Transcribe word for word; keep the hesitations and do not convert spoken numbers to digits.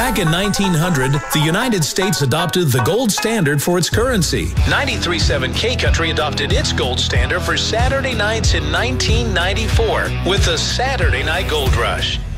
Back in nineteen hundred, the United States adopted the gold standard for its currency. ninety-three point seven K Country adopted its gold standard for Saturday nights in nineteen ninety-four with the Saturday Night Gold Rush.